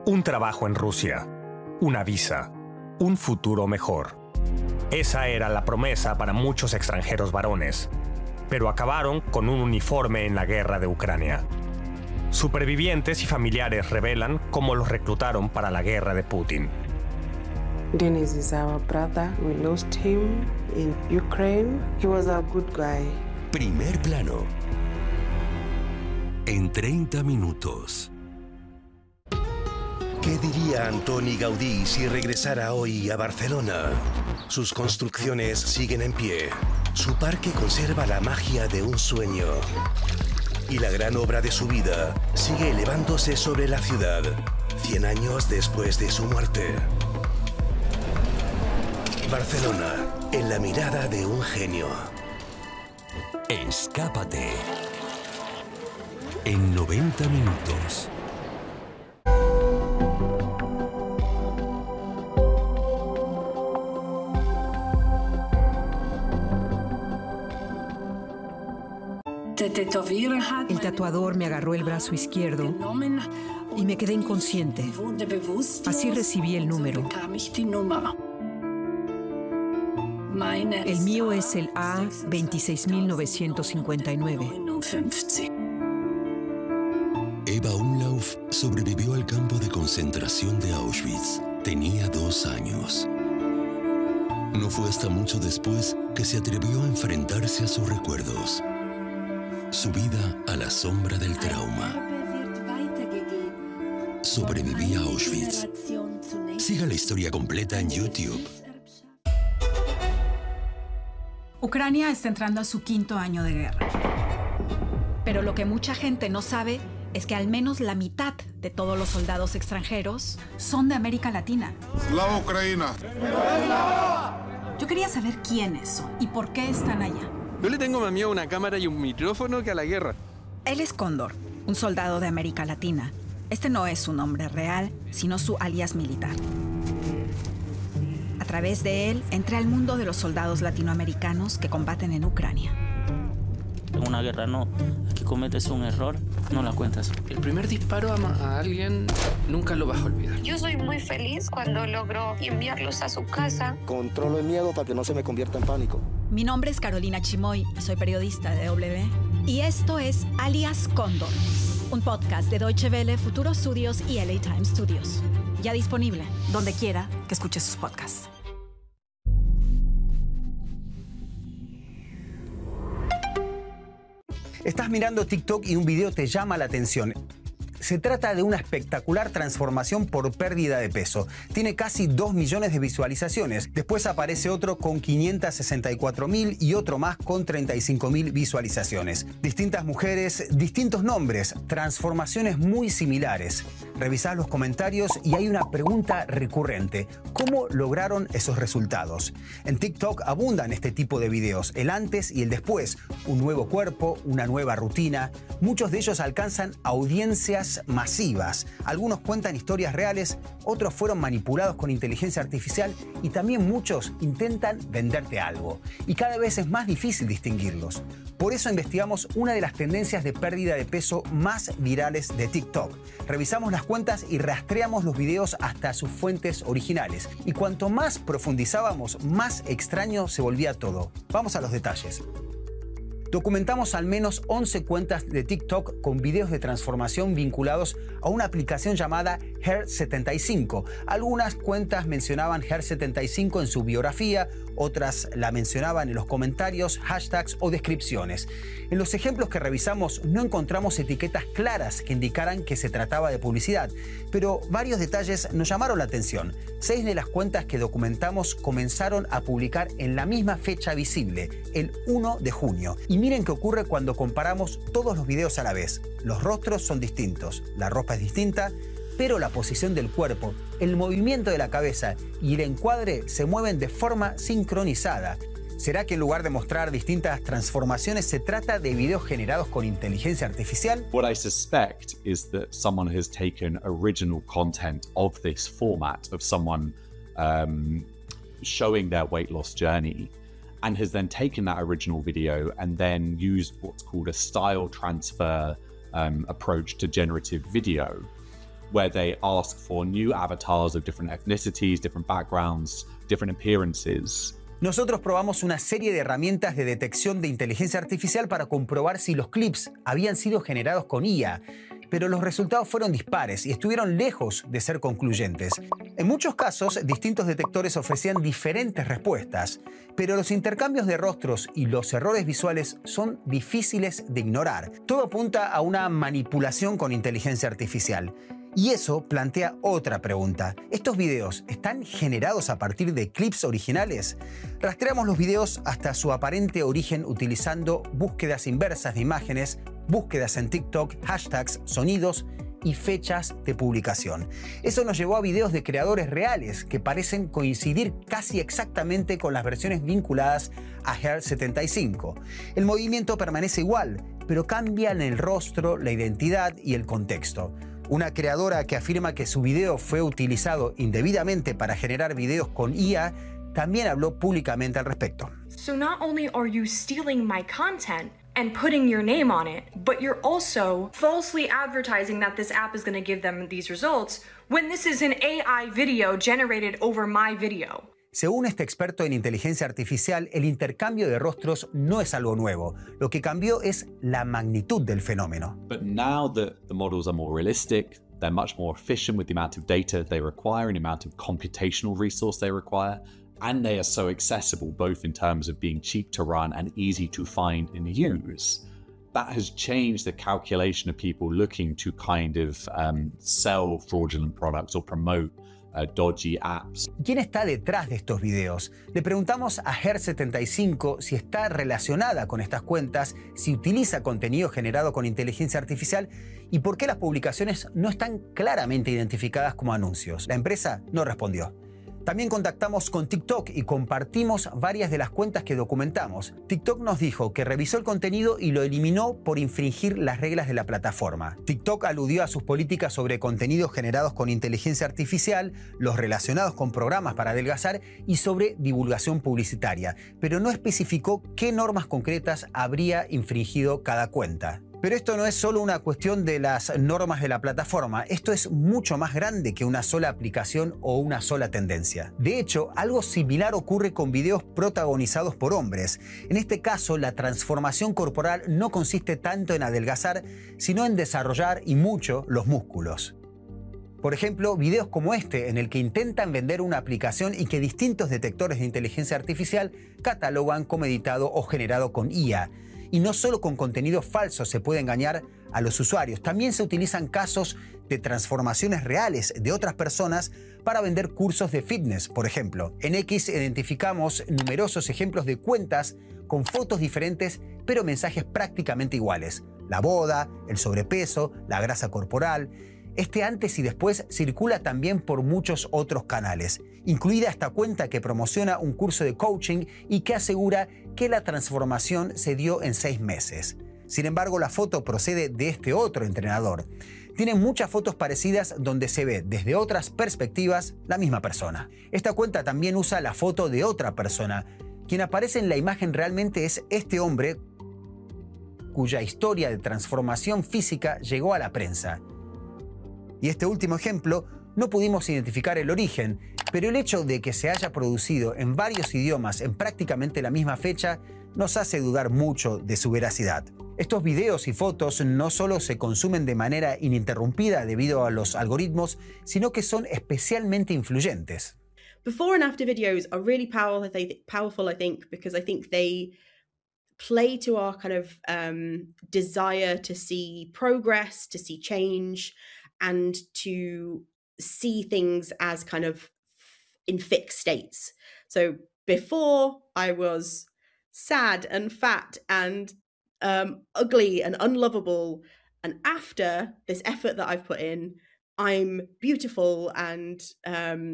Un trabajo en Rusia, una visa, un futuro mejor. Esa era la promesa para muchos extranjeros varones, pero acabaron con un uniforme en la guerra de Ucrania. Supervivientes y familiares revelan cómo los reclutaron para la guerra de Putin. Denis is our brother. We lost him in Ukraine. He was a good guy. Primer plano. En 30 minutos. ¿Qué diría Antoni Gaudí si regresara hoy a Barcelona? Sus construcciones siguen en pie. Su parque conserva la magia de un sueño. Y la gran obra de su vida sigue elevándose sobre la ciudad, 100 años después de su muerte. Barcelona, en la mirada de un genio. Escápate. En 90 minutos. El tatuador me agarró el brazo izquierdo y me quedé inconsciente. Así recibí el número. El mío es el A26959. Eva Umlauf sobrevivió al campo de concentración de Auschwitz. Tenía 2 años. No fue hasta mucho después que se atrevió a enfrentarse a sus recuerdos. Su vida a la sombra del trauma. Sobreviví a Auschwitz. Siga la historia completa en YouTube. Ucrania está entrando a su 5º año de guerra. Pero lo que mucha gente no sabe es que al menos la mitad de todos los soldados extranjeros son de América Latina. ¡Slava Ucrania! Yo quería saber quiénes son y por qué están allá. Yo le tengo más miedo a una cámara y un micrófono que a la guerra. Él es Cóndor, un soldado de América Latina. Este no es su nombre real, sino su alias militar. A través de él, entré al mundo de los soldados latinoamericanos que combaten en Ucrania. En una guerra no, aquí cometes un error, no la cuentas. El primer disparo a alguien nunca lo vas a olvidar. Yo soy muy feliz cuando logro enviarlos a su casa. Controlo el miedo para que no se me convierta en pánico. Mi nombre es Carolina Chimoy y soy periodista de W. Y esto es Alias Cóndor, un podcast de Deutsche Welle, Futuro Studios y LA Times Studios. Ya disponible donde quiera que escuche sus podcasts. Estás mirando TikTok y un video te llama la atención. Se trata de una espectacular transformación por pérdida de peso. Tiene casi 2 millones de visualizaciones. Después aparece otro con 564.000 y otro más con 35.000 visualizaciones. Distintas mujeres, distintos nombres, transformaciones muy similares. Revisás los comentarios y hay una pregunta recurrente. ¿Cómo lograron esos resultados? En TikTok abundan este tipo de videos, el antes y el después. Un nuevo cuerpo, una nueva rutina. Muchos de ellos alcanzan audiencias masivas. Algunos cuentan historias reales, otros fueron manipulados con inteligencia artificial y también muchos intentan venderte algo. Y cada vez es más difícil distinguirlos. Por eso investigamos una de las tendencias de pérdida de peso más virales de TikTok. Revisamos las cuentas y rastreamos los videos hasta sus fuentes originales. Y cuanto más profundizábamos, más extraño se volvía todo. Vamos a los detalles. Documentamos al menos 11 cuentas de TikTok con videos de transformación vinculados a una aplicación llamada Hair75. Algunas cuentas mencionaban Hair75 en su biografía, otras la mencionaban en los comentarios, hashtags o descripciones. En los ejemplos que revisamos no encontramos etiquetas claras que indicaran que se trataba de publicidad, pero varios detalles nos llamaron la atención. 6 de las cuentas que documentamos comenzaron a publicar en la misma fecha visible, el 1 de junio. Y miren qué ocurre cuando comparamos todos los videos a la vez. Los rostros son distintos, la ropa es distinta, pero la posición del cuerpo, el movimiento de la cabeza y el encuadre se mueven de forma sincronizada. ¿Será que en lugar de mostrar distintas transformaciones se trata de videos generados con inteligencia artificial? What I suspect is that someone has taken original content of this format of someone showing their weight loss journey and has then taken that original video and then used what's called a style transfer approach to generative video. where they ask for new avatars of different ethnicities, different backgrounds, different appearances. Nosotros probamos una serie de herramientas de detección de inteligencia artificial para comprobar si los clips habían sido generados con IA, pero los resultados fueron dispares y estuvieron lejos de ser concluyentes. En muchos casos, distintos detectores ofrecían diferentes respuestas, pero los intercambios de rostros y los errores visuales son difíciles de ignorar. Todo apunta a una manipulación con inteligencia artificial. Y eso plantea otra pregunta. ¿Estos videos están generados a partir de clips originales? Rastreamos los videos hasta su aparente origen utilizando búsquedas inversas de imágenes, búsquedas en TikTok, hashtags, sonidos y fechas de publicación. Eso nos llevó a videos de creadores reales que parecen coincidir casi exactamente con las versiones vinculadas a Hair 75. El movimiento permanece igual, pero cambian el rostro, la identidad y el contexto. Una creadora que afirma que su video fue utilizado indebidamente para generar videos con IA también habló públicamente al respecto. So not only are you stealing my content and putting your name on it, but you're also falsely advertising that this app is going to give them these results when this is an AI video generated over my video. Según este experto en inteligencia artificial, el intercambio de rostros no es algo nuevo. Lo que cambió es la magnitud del fenómeno. But now that the models are more realistic, they're much more efficient with the amount of data they require and the amount of computational resource they require, and they are so accessible both in terms of being cheap to run and easy to find and use. That has changed the calculation of people looking to kind of sell fraudulent products or promote dodgy apps. ¿Quién está detrás de estos videos? Le preguntamos a Hair 75 si está relacionada con estas cuentas, si utiliza contenido generado con inteligencia artificial y por qué las publicaciones no están claramente identificadas como anuncios. La empresa no respondió. También contactamos con TikTok y compartimos varias de las cuentas que documentamos. TikTok nos dijo que revisó el contenido y lo eliminó por infringir las reglas de la plataforma. TikTok aludió a sus políticas sobre contenidos generados con inteligencia artificial, los relacionados con programas para adelgazar y sobre divulgación publicitaria, pero no especificó qué normas concretas habría infringido cada cuenta. Pero esto no es solo una cuestión de las normas de la plataforma, esto es mucho más grande que una sola aplicación o una sola tendencia. De hecho, algo similar ocurre con videos protagonizados por hombres. En este caso, la transformación corporal no consiste tanto en adelgazar, sino en desarrollar y mucho los músculos. Por ejemplo, videos como este, en el que intentan vender una aplicación y que distintos detectores de inteligencia artificial catalogan como editado o generado con IA. Y no solo con contenido falso se puede engañar a los usuarios, también se utilizan casos de transformaciones reales de otras personas para vender cursos de fitness, por ejemplo. En X identificamos numerosos ejemplos de cuentas con fotos diferentes, pero mensajes prácticamente iguales. La boda, el sobrepeso, la grasa corporal. Este antes y después circula también por muchos otros canales, incluida esta cuenta que promociona un curso de coaching y que asegura que la transformación se dio en 6 meses. Sin embargo, la foto procede de este otro entrenador. Tiene muchas fotos parecidas donde se ve desde otras perspectivas la misma persona. Esta cuenta también usa la foto de otra persona. Quien aparece en la imagen realmente es este hombre cuya historia de transformación física llegó a la prensa. Y este último ejemplo, no pudimos identificar el origen, pero el hecho de que se haya producido en varios idiomas en prácticamente la misma fecha nos hace dudar mucho de su veracidad. Estos videos y fotos no solo se consumen de manera ininterrumpida debido a los algoritmos, sino que son especialmente influyentes. Before and after videos are really powerful, I think, because I think they play to our kind of desire to see progress, to see change, and to see things as kind of in fixed states. So before I was sad and fat and ugly and unlovable, and after this effort that I've put in, I'm beautiful and